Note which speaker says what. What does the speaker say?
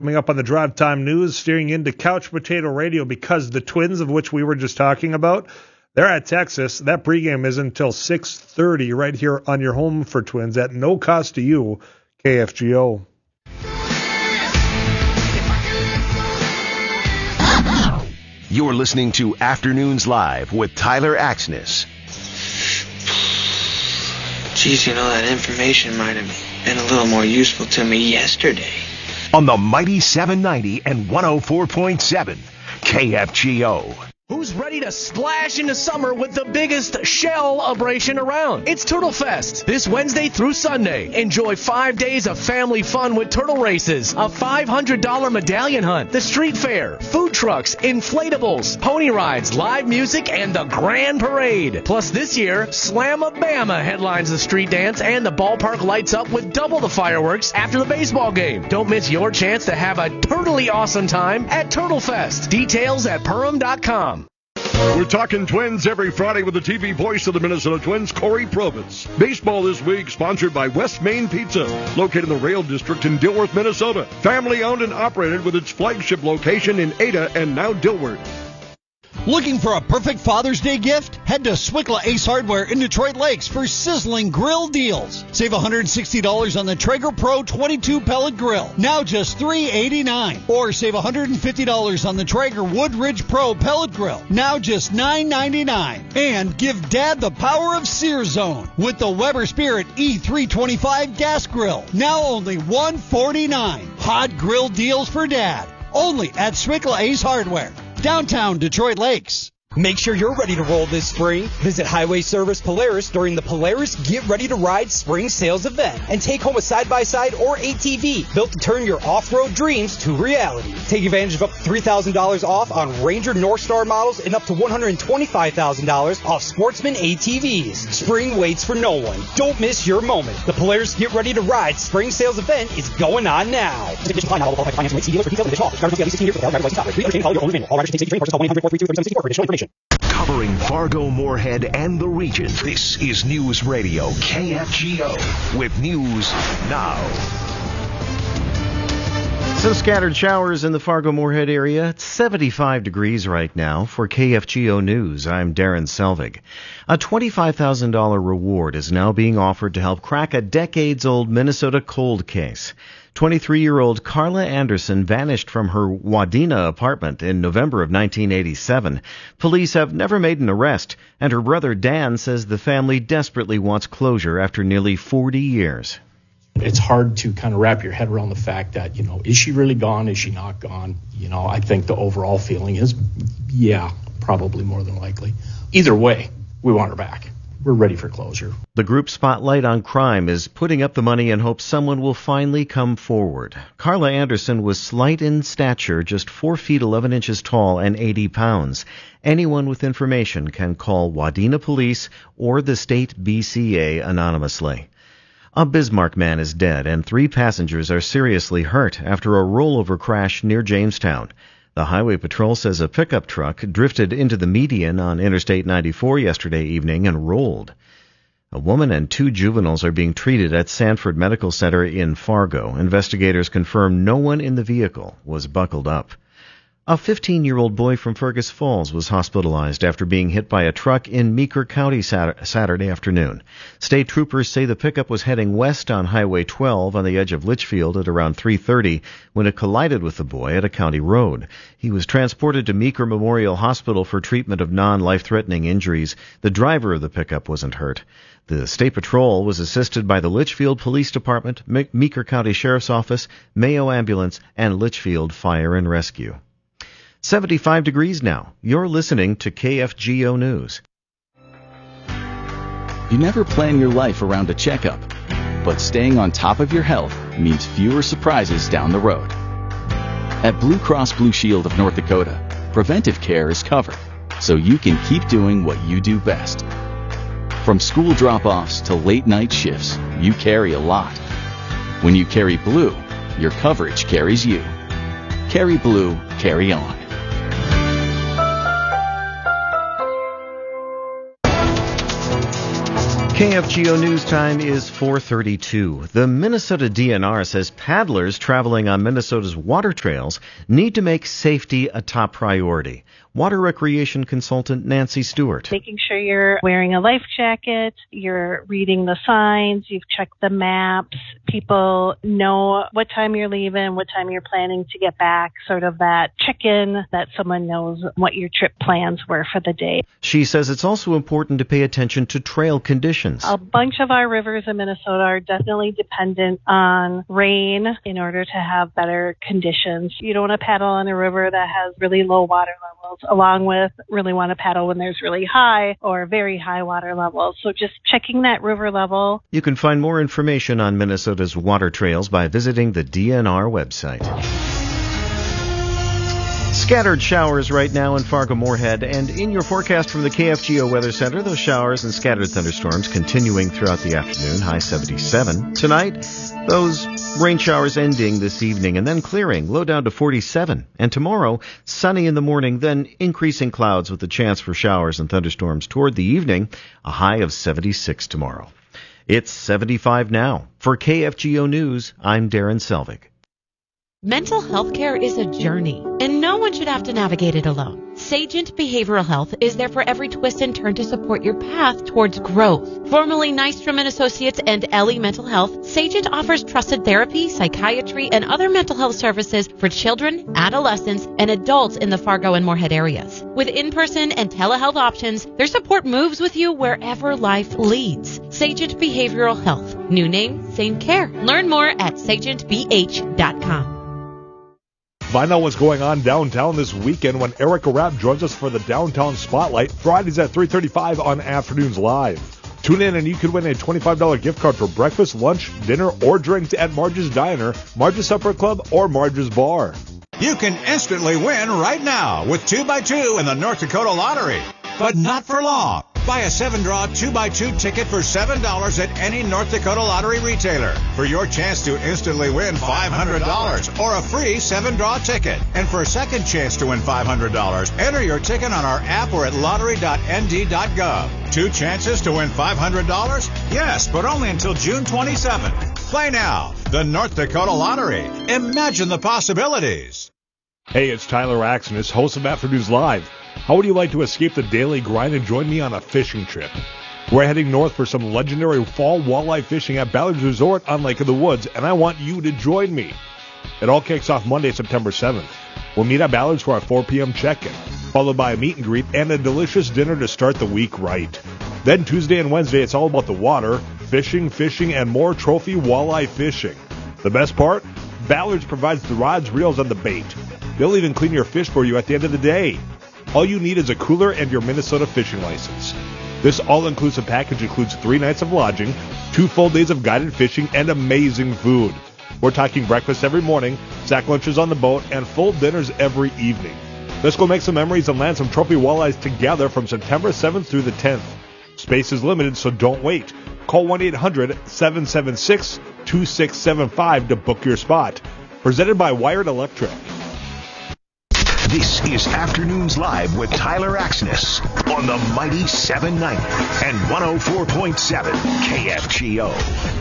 Speaker 1: Coming up on the Drive Time News, steering into Couch Potato Radio because the Twins, of which we were just talking about, they're at Texas. That pregame is until 6:30 right here on your home for Twins at no cost to you, KFGO.
Speaker 2: You're listening to Afternoons Live with Tyler Axness.
Speaker 3: Geez, that information might have been a little more useful to me yesterday.
Speaker 2: On the Mighty 790 and 104.7 KFGO.
Speaker 4: Who's ready to splash into summer with the biggest shell-abration around? It's Turtle Fest this Wednesday through Sunday. Enjoy 5 days of family fun with turtle races, a $500 medallion hunt, the street fair, food trucks, inflatables, pony rides, live music, and the grand parade. Plus this year, Slamabama headlines the street dance and the ballpark lights up with double the fireworks after the baseball game. Don't miss your chance to have a turtly awesome time at Turtle Fest. Details at Purim.com.
Speaker 5: We're talking Twins every Friday with the TV voice of the Minnesota Twins, Corey Probitz. Baseball this week sponsored by West Main Pizza, located in the Rail District in Dilworth, Minnesota. Family owned and operated with its flagship location in Ada and now Dilworth.
Speaker 6: Looking for a perfect Father's Day gift? Head to Swickla Ace Hardware in Detroit Lakes for sizzling grill deals. Save $160 on the Traeger Pro 22 pellet grill, now just $389. Or save $150 on the Traeger Woodridge Pro pellet grill, now just $9.99. And give Dad the power of Sear Zone with the Weber Spirit E325 gas grill, now only $149. Hot grill deals for Dad, only at Swickla Ace Hardware, downtown Detroit Lakes.
Speaker 7: Make sure you're ready to roll this spring. Visit Highway Service Polaris during the Polaris Get Ready to Ride Spring Sales Event and take home a side-by-side or ATV built to turn your off-road dreams to reality. Take advantage of up to $3,000 off on Ranger North Star models and up to $125,000 off Sportsman ATVs. Spring waits for no one. Don't miss your moment. The Polaris Get Ready to Ride Spring Sales Event is going on now.
Speaker 2: Covering Fargo, Moorhead, and the region, this is News Radio KFGO with News Now.
Speaker 8: Some scattered showers in the Fargo-Moorhead area. It's 75 degrees right now. For KFGO News, I'm Darren Selvig. A $25,000 reward is now being offered to help crack a decades-old Minnesota cold case. 23-year-old Carla Anderson vanished from her Wadena apartment in November of 1987. Police have never made an arrest, and her brother Dan says the family desperately wants closure after nearly 40 years.
Speaker 9: It's hard to kind of wrap your head around the fact that, is she really gone? Is she not gone? I think the overall feeling is, yeah, probably more than likely. Either way, we want her back. We're ready for closure.
Speaker 8: The group Spotlight on Crime is putting up the money in hopes someone will finally come forward. Carla Anderson was slight in stature, just 4 feet 11 inches tall and 80 pounds. Anyone with information can call Wadena Police or the state BCA anonymously. A Bismarck man is dead and 3 passengers are seriously hurt after a rollover crash near Jamestown. The Highway Patrol says a pickup truck drifted into the median on Interstate 94 yesterday evening and rolled. A woman and 2 juveniles are being treated at Sanford Medical Center in Fargo. Investigators confirm no one in the vehicle was buckled up. A 15-year-old boy from Fergus Falls was hospitalized after being hit by a truck in Meeker County Saturday afternoon. State troopers say the pickup was heading west on Highway 12 on the edge of Litchfield at around 3:30 when it collided with the boy at a county road. He was transported to Meeker Memorial Hospital for treatment of non-life-threatening injuries. The driver of the pickup wasn't hurt. The State Patrol was assisted by the Litchfield Police Department, Meeker County Sheriff's Office, Mayo Ambulance, and Litchfield Fire and Rescue. 75 degrees now. You're listening to KFGO News.
Speaker 10: You never plan your life around a checkup, but staying on top of your health means fewer surprises down the road. At Blue Cross Blue Shield of North Dakota, preventive care is covered, so you can keep doing what you do best. From school drop-offs to late-night shifts, you carry a lot. When you carry Blue, your coverage carries you. Carry Blue, carry on.
Speaker 8: KFGO News Time is 4:32. The Minnesota DNR says paddlers traveling on Minnesota's water trails need to make safety a top priority. Water recreation consultant Nancy Stewart.
Speaker 11: Making sure you're wearing a life jacket, you're reading the signs, you've checked the maps, people know what time you're leaving, what time you're planning to get back, sort of that check-in that someone knows what your trip plans were for the day.
Speaker 8: She says it's also important to pay attention to trail conditions.
Speaker 11: A bunch of our rivers in Minnesota are definitely dependent on rain in order to have better conditions. You don't want to paddle on a river that has really low water levels, along with really want to paddle when there's really high or very high water levels. So just checking that river level.
Speaker 8: You can find more information on Minnesota's water trails by visiting the DNR website. Scattered showers right now in Fargo-Moorhead, and in your forecast from the KFGO Weather Center, those showers and scattered thunderstorms continuing throughout the afternoon, high 77. Tonight, those rain showers ending this evening and then clearing, low down to 47. And tomorrow, sunny in the morning, then increasing clouds with a chance for showers and thunderstorms toward the evening, a high of 76 tomorrow. It's 75 now. For KFGO News, I'm Darren Selvig.
Speaker 12: Mental health care is a journey, and no one should have to navigate it alone. Sagent Behavioral Health is there for every twist and turn to support your path towards growth. Formerly Nystrom & Associates and Ellie Mental Health, Sagent offers trusted therapy, psychiatry, and other mental health services for children, adolescents, and adults in the Fargo and Moorhead areas. With in-person and telehealth options, their support moves with you wherever life leads. Sagent Behavioral Health. New name, same care. Learn more at sagentbh.com.
Speaker 1: Find out what's going on downtown this weekend when Erica Rapp joins us for the Downtown Spotlight, Fridays at 3:35 on Afternoons Live. Tune in and you could win a $25 gift card for breakfast, lunch, dinner, or drinks at Marge's Diner, Marge's Supper Club, or Marge's Bar.
Speaker 13: You can instantly win right now with 2x2 in the North Dakota Lottery, but not for long. Buy a 7-draw 2x2 ticket for $7 at any North Dakota Lottery retailer for your chance to instantly win $500 or a free 7-draw ticket. And for a second chance to win $500, enter your ticket on our app or at lottery.nd.gov. 2 chances to win $500? Yes, but only until June 27th. Play now. The North Dakota Lottery. Imagine the possibilities.
Speaker 1: Hey, it's Tyler Axenis, host of Afternoons Live. How would you like to escape the daily grind and join me on a fishing trip? We're heading north for some legendary fall walleye fishing at Ballard's Resort on Lake of the Woods, and I want you to join me. It all kicks off Monday, September 7th. We'll meet at Ballard's for our 4 p.m. check-in, followed by a meet and greet and a delicious dinner to start the week right. Then Tuesday and Wednesday, it's all about the water, fishing, and more trophy walleye fishing. The best part? Ballard's provides the rods, reels, and the bait. They'll even clean your fish for you at the end of the day. All you need is a cooler and your Minnesota fishing license. This all-inclusive package includes 3 nights of lodging, 2 full days of guided fishing, and amazing food. We're talking breakfast every morning, sack lunches on the boat, and full dinners every evening. Let's go make some memories and land some trophy walleyes together from September 7th through the 10th. Space is limited, so don't wait. Call 1-800-776-2675 to book your spot. Presented by Wired Electric.
Speaker 2: This is Afternoons Live with Tyler Axenis on the mighty 790 and 104.7 KFGO.